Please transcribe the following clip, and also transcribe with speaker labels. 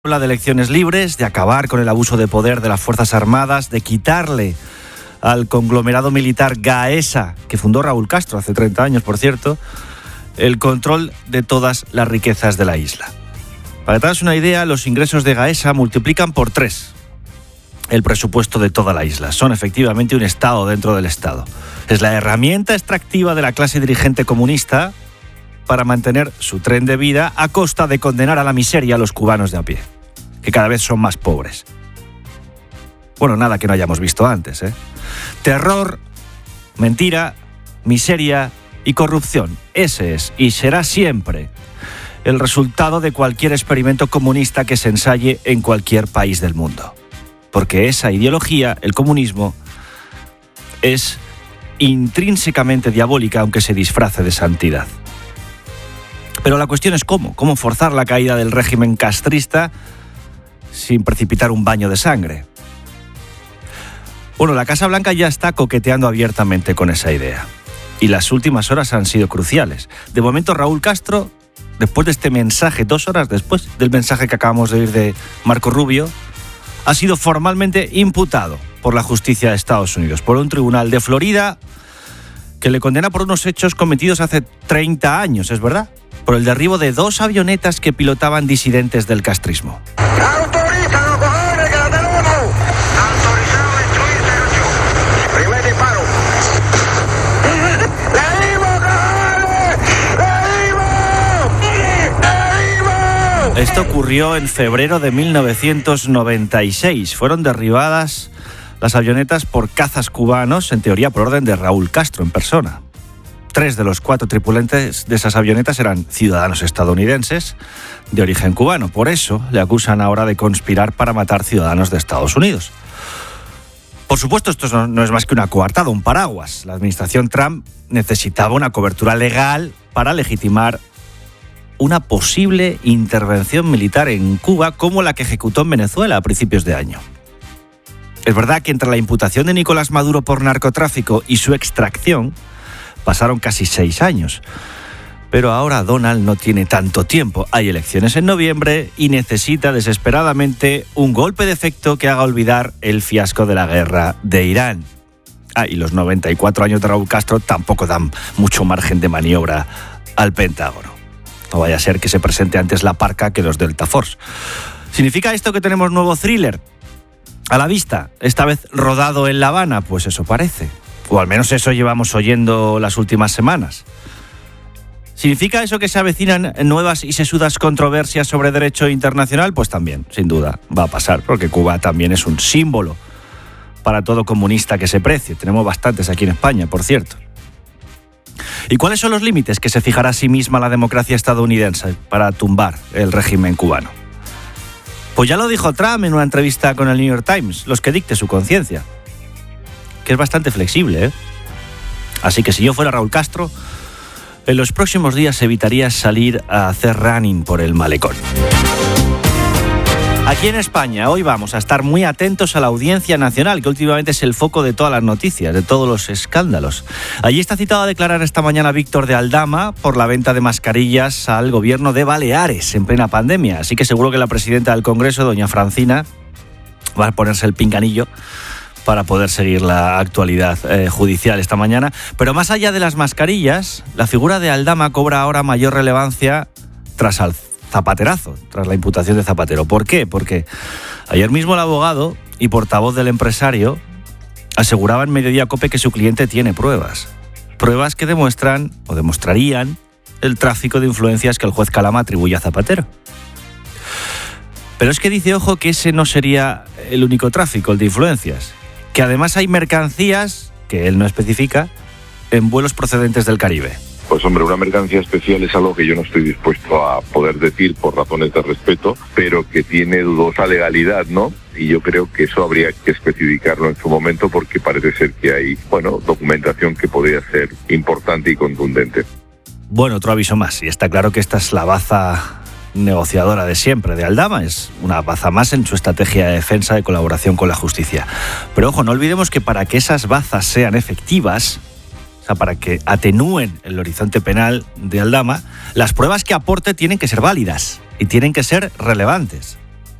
Speaker 1: Habla de elecciones libres, de acabar con el abuso de poder de las Fuerzas Armadas, de quitarle al conglomerado militar Gaesa, que fundó Raúl Castro hace 30 años, por cierto, el control de todas las riquezas de la isla. Para que te hagas una idea, los ingresos de Gaesa multiplican por 3 el presupuesto de toda la isla. Son efectivamente un Estado dentro del Estado. Es la herramienta extractiva de la clase dirigente comunista para mantener su tren de vida a costa de condenar a la miseria a los cubanos de a pie, que cada vez son más pobres. Bueno, nada que no hayamos visto antes, ¿eh? Terror, mentira, miseria y corrupción. Ese es y será siempre el resultado de cualquier experimento comunista que se ensaye en cualquier país del mundo. Porque esa ideología, el comunismo, es intrínsecamente diabólica, aunque se disfrace de santidad. Pero la cuestión es cómo forzar la caída del régimen castrista sin precipitar un baño de sangre. Bueno, la Casa Blanca ya está coqueteando abiertamente con esa idea. Y las últimas horas han sido cruciales. De momento, Raúl Castro, después de este mensaje, 2 horas después del mensaje que acabamos de oír de Marco Rubio, ha sido formalmente imputado por la justicia de Estados Unidos, por un tribunal de Florida que le condena por unos hechos cometidos hace 30 años, ¿es verdad? Por el derribo de 2 avionetas que pilotaban disidentes del castrismo.
Speaker 2: ¡Autorizan los cojones que la tenemos! Autorizado a destruir, primer disparo. ¡Le dimos!
Speaker 1: Esto ocurrió en febrero de 1996. Fueron derribadas las avionetas por cazas cubanos, en teoría por orden de Raúl Castro en persona. 3 de los 4 tripulantes de esas avionetas eran ciudadanos estadounidenses de origen cubano. Por eso le acusan ahora de conspirar para matar ciudadanos de Estados Unidos. Por supuesto, esto no es más que una coartada, un paraguas. La administración Trump necesitaba una cobertura legal para legitimar una posible intervención militar en Cuba como la que ejecutó en Venezuela a principios de año. Es verdad que entre la imputación de Nicolás Maduro por narcotráfico y su extracción pasaron casi 6 años. Pero ahora Donald no tiene tanto tiempo. Hay elecciones en noviembre y necesita desesperadamente un golpe de efecto que haga olvidar el fiasco de la guerra de Irán. Y los 94 años de Raúl Castro tampoco dan mucho margen de maniobra al Pentágono. No vaya a ser que se presente antes la parca que los Delta Force. ¿Significa esto que tenemos nuevo thriller a la vista? Esta vez rodado en La Habana, pues eso parece. O al menos eso llevamos oyendo las últimas semanas. ¿Significa eso que se avecinan nuevas y sesudas controversias sobre derecho internacional? Pues también, sin duda, va a pasar, porque Cuba también es un símbolo para todo comunista que se precie. Tenemos bastantes aquí en España, por cierto. ¿Y cuáles son los límites que se fijará a sí misma la democracia estadounidense para tumbar el régimen cubano? Pues ya lo dijo Trump en una entrevista con el New York Times, los que dicte su conciencia. Que es bastante flexible, ¿eh? Así que si yo fuera Raúl Castro, en los próximos días evitaría salir a hacer running por el malecón. Aquí en España, hoy vamos a estar muy atentos a la Audiencia Nacional, que últimamente es el foco de todas las noticias, de todos los escándalos. Allí está citado a declarar esta mañana Víctor de Aldama por la venta de mascarillas al gobierno de Baleares en plena pandemia. Así que seguro que la presidenta del Congreso, doña Francina, va a ponerse el pinganillo para poder seguir la actualidad judicial esta mañana. Pero más allá de las mascarillas, la figura de Aldama cobra ahora mayor relevancia tras el zapaterazo, tras la imputación de Zapatero. ¿Por qué? Porque ayer mismo el abogado y portavoz del empresario aseguraba en Mediodía COPE que su cliente tiene pruebas. Pruebas que demuestran o demostrarían el tráfico de influencias que el juez Calama atribuye a Zapatero. Pero es que dice, ojo, que ese no sería el único tráfico, el de influencias. Que además hay mercancías, que él no especifica, en vuelos procedentes del Caribe.
Speaker 3: Pues hombre, una mercancía especial es algo que yo no estoy dispuesto a poder decir por razones de respeto, pero que tiene dudosa legalidad, ¿no? Y yo creo que eso habría que especificarlo en su momento porque parece ser que hay, documentación que podría ser importante y contundente.
Speaker 1: Bueno, otro aviso más, y está claro que esta es la baza negociadora de siempre de Aldama, es una baza más en su estrategia de defensa de colaboración con la justicia. Pero ojo, no olvidemos que para que esas bazas sean efectivas, o sea, para que atenúen el horizonte penal de Aldama, las pruebas que aporte tienen que ser válidas y tienen que ser relevantes.